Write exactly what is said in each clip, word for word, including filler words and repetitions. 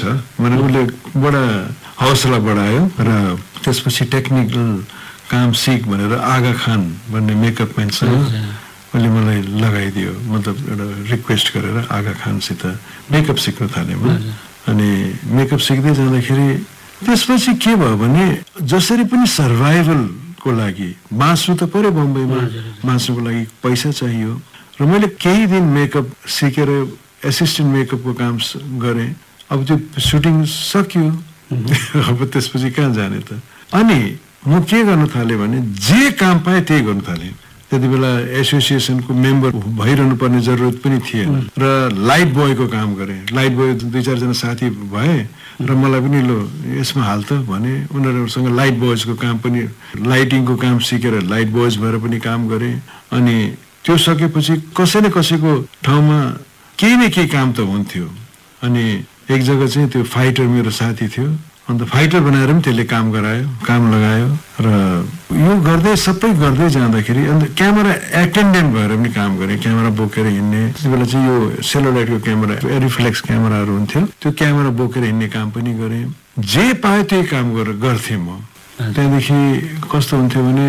भने उसले बडा हौसला बढायो र त्यसपछि टेक्निकल काम सिक भनेर आगा खान भन्ने मेकअप म्यानसँग उसले मलाई लगाइदियो, मतलब एउटा रिक्वेस्ट गरेर आगा खानसित मेकअप सिक्न थालेँ म। अनि मेकअप सिक्दै जाँदाखेरि त्यसपछि के भयो भने जसरी पनि सर्भाइभलको लागि बाँच्नु त पर्यो, बम्बईमा बाँच्नुको लागि पैसा चाहियो र मैले केही दिन मेकअप सिकेर एसिस्टेन्ट मेकअपको काम गरेँ। अब त्यो सुटिङ सक्यो, अब त्यसपछि कहाँ जाने त। अनि म के गर्न थालेँ भने जे काम पाएँ त्यही गर्न थालेँ। त्यति बेला एसोसिएसनको मेम्बर भइरहनु पर्ने जरुरत पनि थिएन र लाइट बोयको काम गरेँ। लाइट बोय दुई चारजना साथी भए र मलाई पनि लो यसमा हाल त भने उनीहरूसँग लाइट बोयजको काम पनि, लाइटिङको काम सिकेर लाइट बोयज भएर पनि काम गरेँ। अनि त्यो सकेपछि कसै न कसैको ठाउँमा केही न केही काम त हुन्थ्यो। अनि एक जग्गा चाहिँ त्यो फाइटर मेरो साथी थियो, अन्त फाइटर बनाएर पनि त्यसले काम गरायो, काम लगायो र यो गर्दै सबै गर्दै जाँदाखेरि अन्त क्यामेरा एटेन्डेन्ट भएर पनि काम गरेँ, क्यामेरा बोकेर हिँड्ने। त्यति बेला चाहिँ यो सेलोलाइटको क्यामेरा, रिफ्लेक्स क्यामेराहरू हुन्थ्यो, त्यो क्यामेरा बोकेर हिँड्ने काम पनि गरेँ। जे पाएँ त्यही काम गरेर गर्थेँ म। त्यहाँदेखि कस्तो हुन्थ्यो भने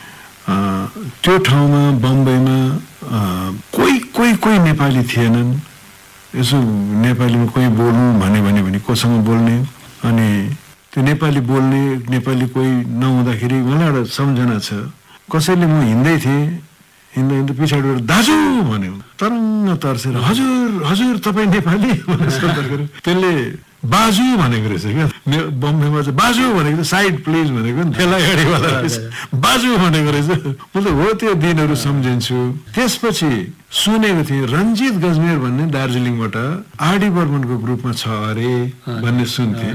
त्यो ठाउँमा बम्बईमा कोही कोही कोही नेपाली थिएनन्। यसो नेपालीमा कोही बोल्नु भने भने भने कोसँग बोल्ने, अनि त्यो नेपाली बोल्ने नेपाली कोही नहुँदाखेरि मलाई एउटा सम्झना छ, कसैले म हिँड्दै थिएँ, हिँड्दा हिँड्दा पछाडिबाट दाजु भन्यो, तरङ्ग तर्सेर हजुर हजुर तपाईँ नेपाली भनेर सोध्दाखेरि त्यसले बाजु भनेको रहेछ क्या। बम्बईमा चाहिँ बाजु भनेको त साइड प्लिज भनेको नि, त्यसलाई अगाडिवाला रहेछ बाजु भनेको रहेछ। म त हो त्यो दिनहरू सम्झिन्छु। त्यसपछि सुनेको थिएँ रञ्जित गजमेर भन्ने दार्जिलिङबाट आरडी बर्मनको ग्रुपमा छ अरे भन्ने सुन्थेँ।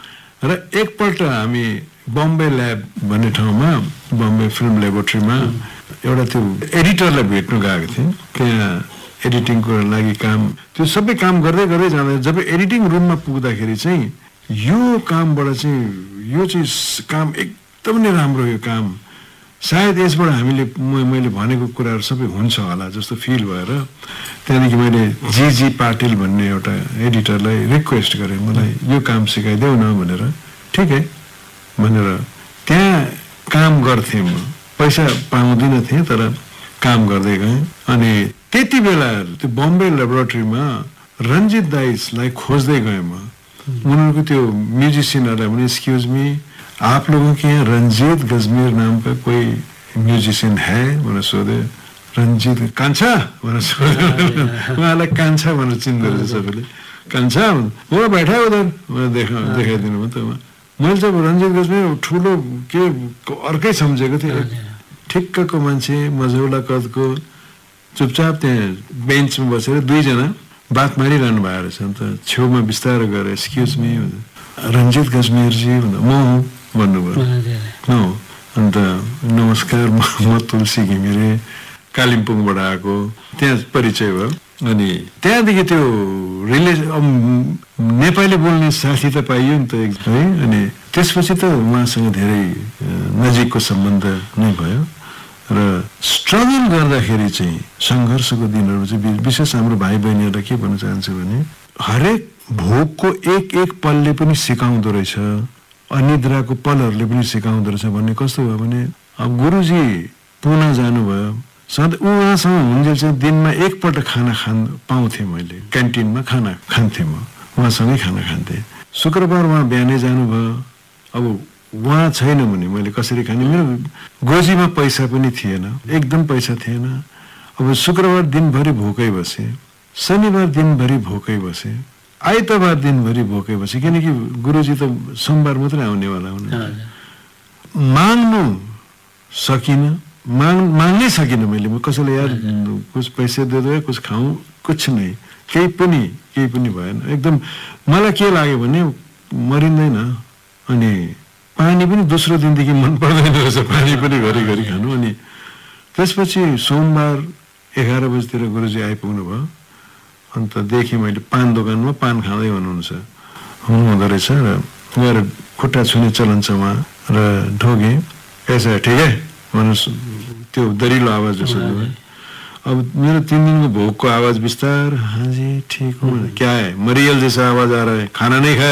र एकपल्ट हामी बम्बे ल्याब भन्ने ठाउँमा, बम्बे फिल्म ल्याबोरेटरीमा एउटा त्यो एडिटरलाई भेट्नु गएको थिएँ। त्यहाँ एडिटिङको लागि काम, त्यो सबै काम गर्दै गर्दै जाँदा जब एडिटिङ रुममा पुग्दाखेरि चाहिँ यो कामबाट चाहिँ यो चाहिँ काम एकदम नै राम्रो, यो काम सायद यसबाट हामीले मैले भनेको कुराहरू सबै हुन्छ होला जस्तो फिल भएर त्यहाँदेखि मैले जी जी पाटिल भन्ने एउटा एडिटरलाई रिक्वेस्ट गरेँ, मलाई यो काम सिकाइदेऊ न भनेर। ठिकै भनेर त्यहाँ काम गर्थेँ म, पैसा पाउँदिनँ थिएँ तर काम गर्दै गएँ। अनि त्यति बेला त्यो बम्बे ल्याबोरेटरीमा रञ्जित दाइसलाई खोज्दै गएँ म। उनीहरूको त्यो म्युजिसियनहरूलाई पनि एक्सक्यूज मी आप लोगों के यहाँ रंजीत गजमेर नाम का कोई म्यूजिशियन है भनेर सोधे। रंजीत कान्छा भनेर सोधे, उहाँलाई कान्छा भनेर चिन्दो रहेछ सबैले। कान्छा हो बैठा उधर भनेर देखा देखाइदिनु भयो त। मैले चाहिँ रञ्जित गजमेर ठुलो के अर्कै सम्झेको थिएँ, ठिक्कको मान्छे, मझौला कदको, चुपचाप त्यहाँ बेन्चमा बसेर दुईजना बात मारिरहनु भएको रहेछ। अन्त छेउमा बिस्तारो गएर एक्सक्युज मी रञ्जित गजमेरजी भन्दा म हुँ भन्नुभयो। हो अन्त नमस्कार म तुलसी घिमिरे कालिम्पोङबाट आएको, त्यहाँ परिचय भयो। अनि त्यहाँदेखि त्यो रिलेसन नेपाली बोल्ने साथी त पाइयो नि त है। अनि त्यसपछि त उहाँसँग धेरै नजिकको सम्बन्ध नै भयो। र स्ट्रगल गर्दाखेरि चाहिँ सङ्घर्षको दिनहरू चाहिँ विशेष हाम्रो भाइ बहिनीहरूलाई के भन्न चाहन्छु भने हरेक भोकको एक एक पलले पनि सिकाउँदो रहेछ, अनिद्राको पलहरूले पनि सिकाउँदो रहेछ भन्ने कस्तो भयो भने अब गुरुजी पुना जानुभयो, सधैँ उहाँसँग हुन्जेल चाहिँ दिनमा एकपल्ट खाना खान पाउँथेँ मैले, क्यान्टिनमा खाना खान्थेँ म, उहाँसँगै खाना खान्थेँ। शुक्रबार उहाँ बिहानै जानुभयो, अब उहाँ छैन भने मैले कसरी खाने, मेरो गोजीमा पैसा पनि थिएन, एकदम पैसा थिएन। अब शुक्रबार दिनभरि भोकै बसेँ, शनिबार दिनभरि भोकै बसेँ, आइतबार दिनभरि भोकै बसेँ, किनकि गुरुजी त सोमबार मात्रै आउनेवाला हुनु। माग्नु सकिनँ, माग माग्नै सकिनँ मैले। म कसैलाई यार कुछ पैसा दे दो, कुछ खाऊँ, कुछ नै, केही पनि केही पनि भएन। एकदम मलाई के लाग्यो भने मरिँदैन। अनि पानी पनि दोस्रो दिनदेखि मन पर्दैन रहेछ, पानी पनि घरिघरि खानु। अनि त्यसपछि सोमबार एघार बजीतिर गुरुजी आइपुग्नु भयो। अन्त देखेँ मैले पान दोकानमा पान खाँदै हुनुहुन्छ हुनुहुँदो रहेछ र गएर खुट्टा छुने चलन छ उहाँ र ढोगेँ, कैसा ठिक है भन्नु, त्यो दरिलो आवाज जस्तो। अब मेरो तीन दिनको भोकको आवाज बिस्तार, हाँ जी ठीक हूँ, क्या है मरियल जैसा आवाज आ रहा है, खाना नहीं खाया।